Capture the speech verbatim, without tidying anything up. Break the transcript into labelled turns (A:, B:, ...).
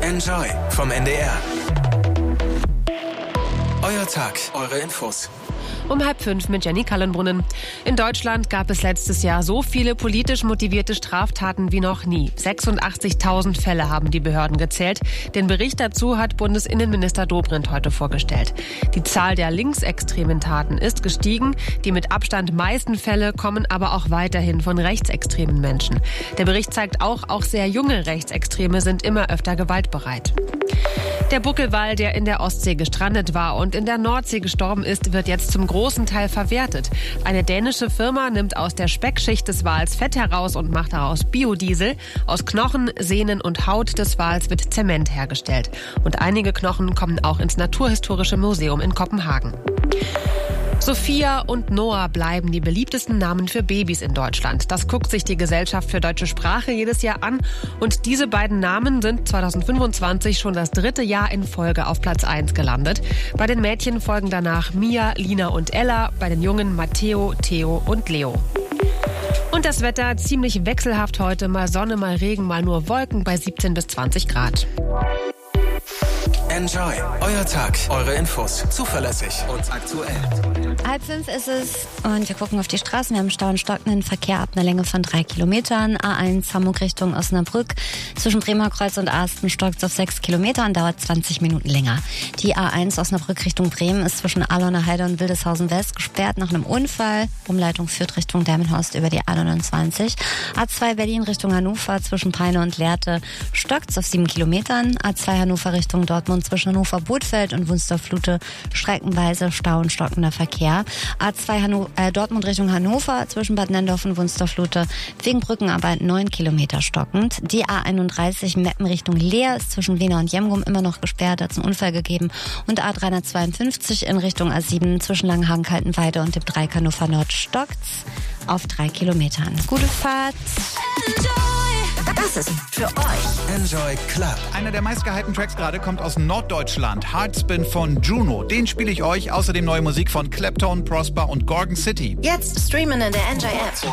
A: Enjoy vom N D R. Euer Tag, eure Infos.
B: Um halb fünf mit Jenny Kallenbrunnen. In Deutschland gab es letztes Jahr so viele politisch motivierte Straftaten wie noch nie. sechsundachtzigtausend Fälle haben die Behörden gezählt. Den Bericht dazu hat Bundesinnenminister Dobrindt heute vorgestellt. Die Zahl der linksextremen Taten ist gestiegen. Die mit Abstand meisten Fälle kommen aber auch weiterhin von rechtsextremen Menschen. Der Bericht zeigt auch, auch sehr junge Rechtsextreme sind immer öfter gewaltbereit. Der Buckelwal, der in der Ostsee gestrandet war und in der Nordsee gestorben ist, wird jetzt zum großen Teil verwertet. Eine dänische Firma nimmt aus der Speckschicht des Wals Fett heraus und macht daraus Biodiesel. Aus Knochen, Sehnen und Haut des Wals wird Zement hergestellt. Und einige Knochen kommen auch ins Naturhistorische Museum in Kopenhagen. Sophia und Noah bleiben die beliebtesten Namen für Babys in Deutschland. Das guckt sich die Gesellschaft für deutsche Sprache jedes Jahr an. Und diese beiden Namen sind zweitausendfünfundzwanzig schon das dritte Jahr in Folge auf Platz eins gelandet. Bei den Mädchen folgen danach Mia, Lina und Ella, bei den Jungen Matteo, Theo und Leo. Und das Wetter ziemlich wechselhaft heute, mal Sonne, mal Regen, mal nur Wolken bei siebzehn bis zwanzig Grad.
A: Enjoy, euer Tag, eure Infos, zuverlässig und aktuell.
C: Halb fünf ist es und wir gucken auf die Straßen. Wir haben Stau und stockenden Verkehr ab einer Länge von drei Kilometern. A eins Hamburg Richtung Osnabrück. Zwischen Bremer Kreuz und Asten stockt es auf sechs Kilometer und dauert zwanzig Minuten länger. Die A eins Osnabrück Richtung Bremen ist zwischen Alauner Heide und Wildeshausen West gesperrt nach einem Unfall. Umleitung führt Richtung Delmenhorst über die A neunundzwanzig. A zwei Berlin Richtung Hannover zwischen Peine und Lehrte stockt es auf sieben Kilometern. A zwei Hannover Richtung Dortmund zwischen Hannover-Bothfeld und Wunstorf-Flute streckenweise Stau und stockender Verkehr. A zwei Hanno- äh, Dortmund Richtung Hannover zwischen Bad Nendorf und Wunstorf-Flute wegen Brückenarbeit neun Kilometer stockend. Die A einunddreißig Meppen Richtung Leer ist zwischen Wena und Jemgum immer noch gesperrt, hat es einen Unfall gegeben. Und A dreihundertzweiundfünfzig in Richtung A sieben zwischen Langenhagen-Kaltenweide und dem Dreieck Hannover Nord stockt's auf drei Kilometern. Gute Fahrt!
D: Das ist für euch
A: Enjoy Club.
E: Einer der meistgehypten Tracks gerade kommt aus Norddeutschland. Heartspin von Juno. Den spiele ich euch. Außerdem neue Musik von Clapton, Prosper und Gorgon City.
D: jetzt streamen in der Enjoy App.